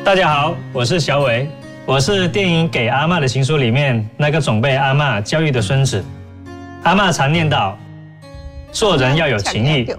大家好，我是小伟，我是电影《给阿嬷的情书》里面那个总被阿嬷教育的孙子。阿嬷常念叨，做人要有情义，